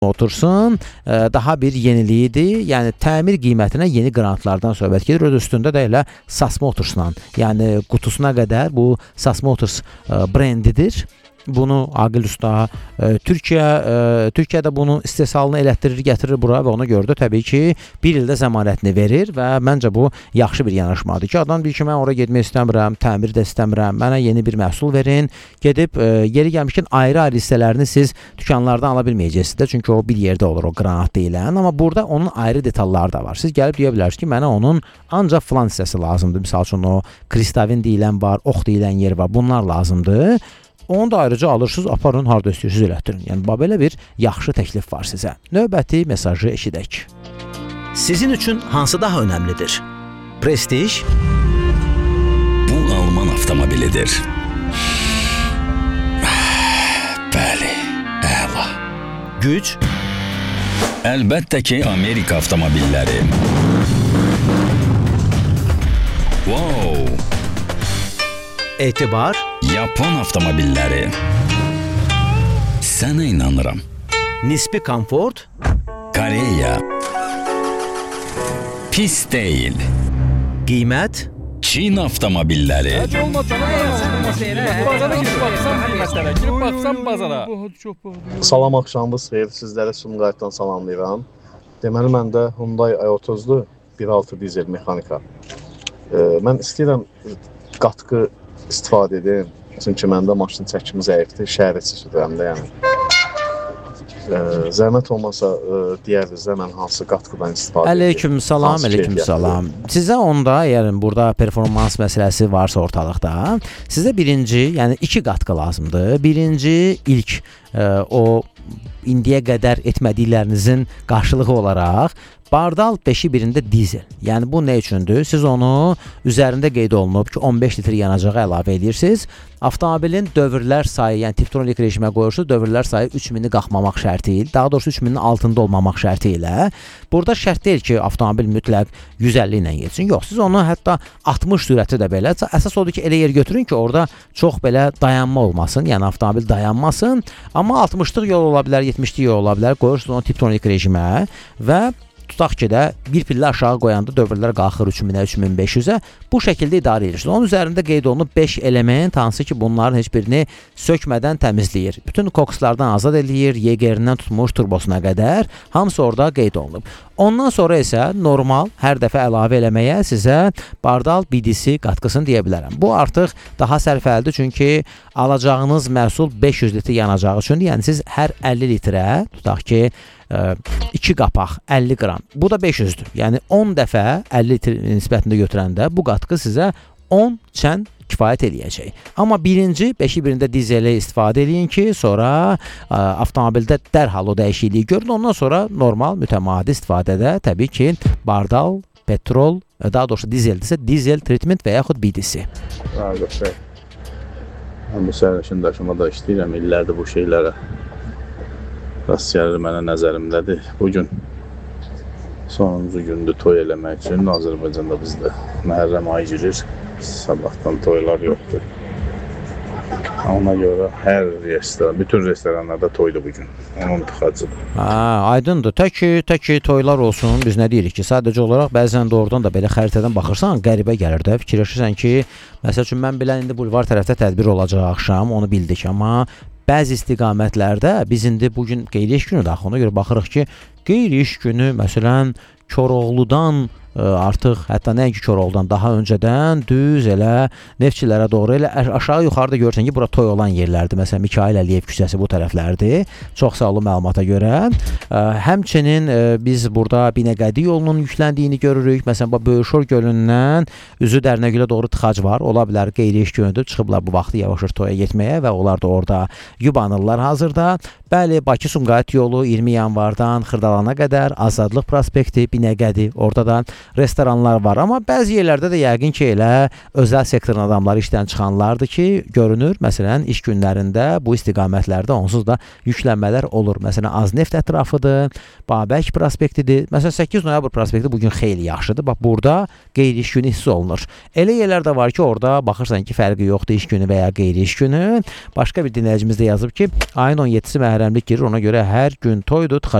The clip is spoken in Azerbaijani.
otursun, daha bir yeniliyidir. Yəni təmir qiymətinə yeni qrantlardan söhbət gedir. Öz üstündə də elə SAS Motors-la, yəni qutusuna qədər bu SAS Motors brendidir. Bunu Aqil Usta Türkiyədə bunun istehsalını elətdirir, gətirir bura və ona görə də təbii ki, bir ildə zəmanətini verir və məncə bu yaxşı bir yanaşmadır ki, adam deyir ki, mən oraya getmək istəmirəm, təmir də istəmirəm, mənə yeni bir məhsul verin, gedib yeri gəlmişkən ayrı-ayrı hissələrini siz dükanlardan ala bilməyəcəksiniz də, çünki o bir yerdə olur, o qranat deyilən, amma burada onun ayrı detalları da var. Siz gəlib deyə bilərsiniz ki, mənə onun ancaq filan hissəsi lazımdır, misal üçün o kristavin deyilən var, ox deyilən yer var, bunlar lazımdır. Onu da ayrıca alırsınız, aparın, harada istəyirsiniz elətdirin. Yəni, belə bir yaxşı təklif var sizə. Növbəti mesajı eşidək. Sizin üçün hansı daha önəmlidir? Prestij? Bu Alman avtomobilidir. Bəli, əla. Güc? Əlbəttə ki, Amerika avtomobilləri. Wow! Etibar? Yapon avtomobilləri. Sənə inanıram. Nisbi komfort? Koreya. Pis deyil. Qiymət? Çin avtomobilləri. Salam, axşamınız xeyir. Sizlərə Sumqayıtdan salamlayıram. Deməli, məndə Hyundai i30-dur, 1.6 dizel mexanika. Mən istəyirəm qatqı istifadə edim. Çünki məndə maşın çəkimi zəifdir, şəhər içi sürürəm də, yəni. Zəhmət olmasa deyərdinizdə mən hansı qatqıdan istifadə edim? Aleykümsalam, aleykümsalam. Sizə onda, yəni burada performans məsələsi varsa ortalıqda, sizə birinci, yəni 2 qatqı lazımdır. Birinci, ilk o indiyə qədər etmədiklərinizin qarşılığı olaraq Bardal 5-i birində dizel. Yəni bu nə üçündür? Siz onu üzərində qeyd olunub ki, 15 litr yanacağı əlavə edirsiniz. Avtomobilin dövrlər sayı, yəni tiptronik rejimə qoyursunuz, dövrlər sayı 3000-i qalxmamaq şərti ilə, daha doğrusu 3000-in altında olmamaq şərti ilə. Burada şərt deyil ki, avtomobil mütləq 150 ilə getsin. Yox, siz onu hətta 60 sürəti də belə. Əsas odur ki, elə yer götürün ki, orada çox belə dayanma olmasın, yəni avtomobil dayanmasın. Amma 60-lıq yol ola bilər, 70-lik yol ola bilər. Qoyursunuz onu tiptronik rejimə və tutaq ki də bir pillə aşağı qoyanda dövrlər qalxır 3000-ə, 3500-ə. Bu şəkildə idarə edirsiniz. Onun üzərində qeyd olunub 5 element, hansı ki bunların heç birini sökmədən təmizləyir. Bütün kokslardan azad eləyir, yegerindən tutmuş turbosuna qədər. Hamısı orada qeyd olunub. Ondan sonra isə normal hər dəfə əlavə eləməyə sizə Bardal BDC qatqısını deyə bilərəm. Bu artıq daha sərfəlidir, çünki alacağınız məhsul 500 litr yanacağı üçündür. Yəni siz hər 50 litrə, tutaq ki 2 qapaq 50 qram. Bu da 500-dür. Yəni 10 dəfə 50 litr nisbətində götürəndə bu qatqı sizə 10 çən kifayət eləyəcək. Amma birinci 5-i birində dizeli istifadə eləyin ki, sonra avtomobildə dərhal o dəyişikliyi görün. Ondan sonra normal mütəmadi istifadədə təbii ki Bardal, petrol, daha doğrusu dizeldirsə dizel treatment və yaxud BDC. Mən bu sərnişin daşımada işləyirəm, illərdir bu şeylərə. Rast gəlir mənə nəzərimdədir. Bugün sonuncu gündür toy eləmək üçün Azərbaycanda bizdə Məhərrəm ayı girir. Sabahdan toylar yoxdur. Ona görə hər restoran, bütün restoranlarda toydur bugün. Onun tıxacıdır. Aydındır. Tək ki toylar olsun. Biz nə deyirik ki, sadəcə olaraq bəzən də oradan da belə xəritədən baxırsan, qəribə gəlir də. Fikirləşirsən ki, məsəl üçün mən bilən indi bulvar tərəfdə tədbir olacaq axşam, onu bildik, amma bəzi istiqamətlərdə biz indi bugün qeyri-iş günüdür, axı ona görə baxırıq ki, qeyri-iş günü məsələn Koroğludan artıq hətta nəinki Koroğludan daha öncədən düz elə Neftçilərə doğru elə aşağı yuxarıda görürsən ki, bura toy olan yerlərdir. Məsələn, Mikayıl Əliyev küçəsi bu tərəflərdir. Çox sağ olun məlumata görə. Həmçinin biz burada Binəqədi yolunun yükləndiyini görürük. Məsələn, bu Böyüşor gölündən üzü Dərnəgülə doğru tıxac var. Ola bilər qeyri-iş günüdür. Çıxıblar bu vaxtı yavaş-yavaş toya getməyə və onlar da orada yubanırlar hazırda. Bəli, Bakı-Sumqayıt yolu 20 yanvardan Xırdalana qədər Azadlıq prospekti, Binəqədi. Orada da restoranlar var. Amma bəzi yerlərdə də yəqin ki, elə özəl sektorun adamları işdən çıxanlardır ki, görünür. Məsələn, iş günlərində bu istiqamətlərdə onsuz da yüklənmələr olur. Məsələn, Azneft ətrafıdır, Babək prospektidir. Məsələn, 8 noyabr prospekti bugün xeyli yaxşıdır. Bax, burada qeyri-iş günü hiss olunur. Elə yerlər də var ki, orada baxırsan ki, fərqi yoxdur iş günü və ya qeyri-iş günü. Başqa bir dinləyicimiz də yazıb ki, ayın 17-si Məhərrəmlik girir, ona görə hər gün toydur.